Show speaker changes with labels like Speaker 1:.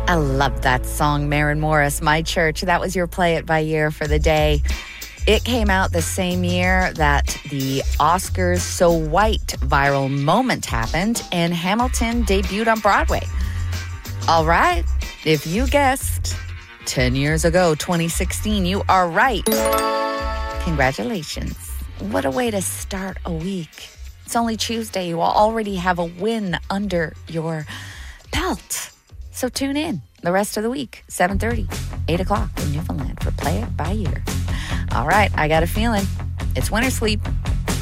Speaker 1: I love that song, Maren Morris, My Church. That was your Play It by Year for the day. It came out the same year that the Oscars So White viral moment happened and Hamilton debuted on Broadway. All right, if you guessed 10 years ago, 2016, you are right. Congratulations. What a way to start a week. It's only Tuesday. You will already have a win under your belt. So tune in the rest of the week, 7:30, 8 o'clock in Newfoundland for Play It by Year. All right, I got a feeling it's winter sleep.